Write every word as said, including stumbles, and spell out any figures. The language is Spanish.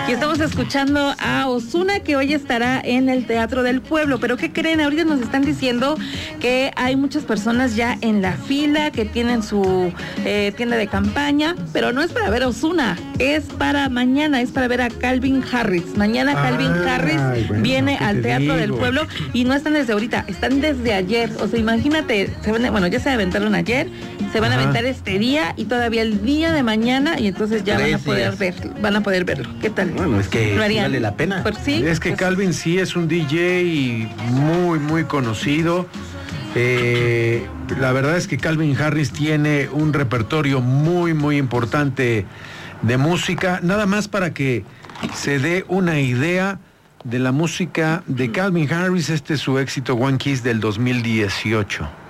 Y estamos escuchando a Ozuna, que hoy estará en el Teatro del Pueblo. Pero ¿qué creen? Ahorita nos están diciendo que hay muchas personas ya en la fila, que tienen su eh, tienda de campaña, pero no es para ver a Ozuna, es para mañana, es para ver a Calvin Harris. Mañana Calvin Ay, Harris bueno, viene al Teatro digo? del Pueblo y no están desde ahorita, están desde ayer. O sea, imagínate, se van, bueno, ya se aventaron ayer, se van Ajá. a aventar este día y todavía el día de mañana, y entonces ya Tres van a poder días. ver, van a poder verlo. ¿Qué tal? Bueno, es que vale la pena. Pues sí, es que pues... Calvin sí es un D J muy, muy conocido. Eh, la verdad es que Calvin Harris tiene un repertorio muy, muy importante de música. Nada más para que se dé una idea de la música de Calvin Harris, este es su éxito One Kiss del dos mil dieciocho.